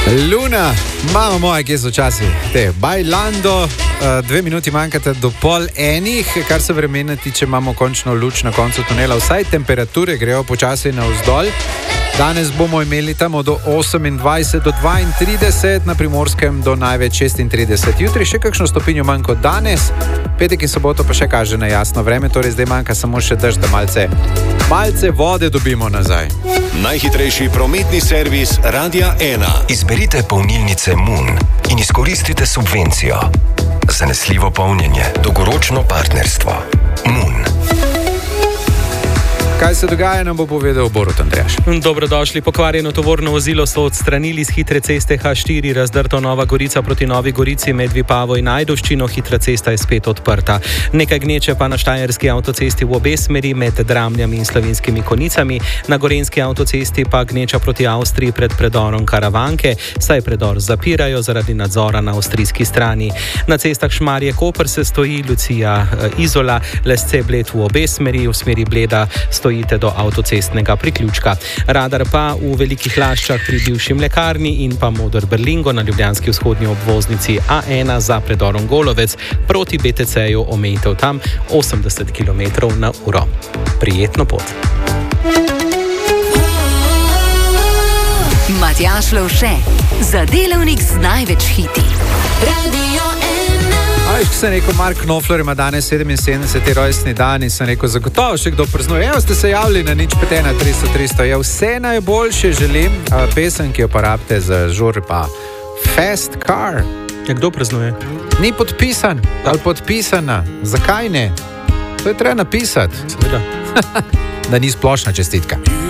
Luna, mama moja, kje so časi? Bailando, 2 minuti manjkata do 12:30, kar se vremena tiče, imamo končno luč na koncu tunela. Vsaj temperature grejo počasi navzdol. Danes bomo imeli tam od 28 do 32, na Primorskem do največ 36. Jutri še kakšno stopinjo manj kot danes, petek in soboto pa še kaže na jasno vreme, torej zdaj manjka samo še dež, da malce vode dobimo nazaj. Najhitrejši prometni servis Radia 1. Izberite polnilnice Moon in izkoristite subvencijo. Zanesljivo polnjenje, dolgoročno partnerstvo. Moon. Kaj se dogaja, nam bo povedal Borut Andrejaš. Dobrodošli. Pokvarjeno tovorno vozilo so odstranili z hitre ceste H4, razdrto Nova Gorica proti Novi Gorici med Vipavo in Ajdovščino. Hitra cesta je spet odprta. Nekaj gneče pa na štajerski avtocesti v obe smeri med Dramljami in Slovenskimi Konicami. Na gorenjski avtocesti pa gneča proti Avstriji pred predorom Karavanke, saj predor zapirajo zaradi nadzora na avstrijski strani. Na cestah Šmarje-Koper se stoji Lucija Izola, Lesce-Bled v obe smeri, v smeri Bleda stojite do avtocestnega priključka. Radar pa v Velikih Laščah pri bivši mlekarni in pa Moder Berlingo na ljubljanski vzhodnji obvoznici A1 za predorom Golovec proti BTC-ju, omejitev tam 80 km/h. Prijetno pot. Matjaž Lovše, za delavnik z največ hiti. Radio 1. Ko sem rekel, Mark Knopfler ima danes 77. rojstni dan in sem rekel, zagotovo še kdo praznuje. Evo ste se javili na 051 300 300. Vse najboljše želim. Pesem, ki jo porabite za žur, pa Fast Car. Kdo praznuje? Ni podpisan ali podpisana. Zakaj ne? To je treba napisati. Seveda. Da ni splošna čestitka.